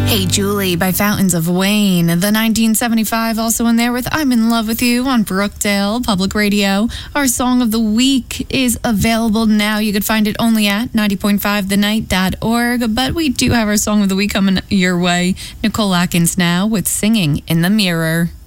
Hey Julie by Fountains of Wayne. The 1975 also in there with I'm in Love with You on Brookdale Public Radio. Our song of the week is available now. You could find it only at 90.5thenight.org. But we do have our song of the week coming your way. Nicole Atkins now with Singing in the Mirror.